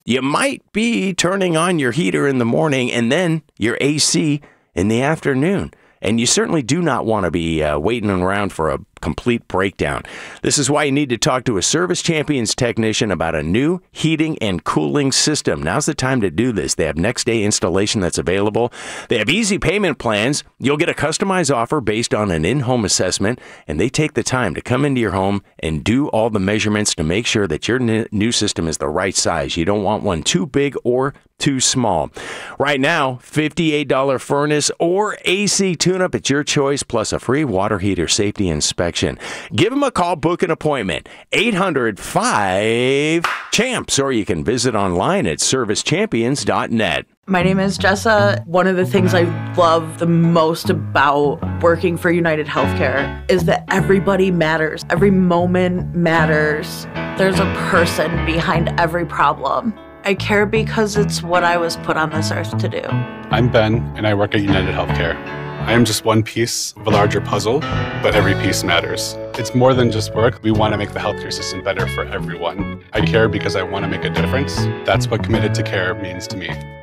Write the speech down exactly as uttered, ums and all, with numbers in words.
You might be turning on your heater in the morning and then your A C in the afternoon. And you certainly do not want to be uh, waiting around for a complete breakdown. This is why you need to talk to a Service Champions technician about a new heating and cooling system. Now's the time to do this. They have next day installation that's available. They have easy payment plans. You'll get a customized offer based on an in-home assessment, and they take the time to come into your home and do all the measurements to make sure that your n- new system is the right size. You don't want one too big or too small. Right now, fifty-eight dollars furnace or A C tune-up at your choice, plus a free water heater safety inspection. Give them a call, book an appointment, eight hundred five champs, or you can visit online at service champions dot net. My name is Jessa. One of the things I love the most about working for United Healthcare is that everybody matters. Every moment matters. There's a person behind every problem. I care because it's what I was put on this earth to do. I'm Ben, and I work at United Healthcare. I am just one piece of a larger puzzle, but every piece matters. It's more than just work. We want to make the healthcare system better for everyone. I care because I want to make a difference. That's what committed to care means to me.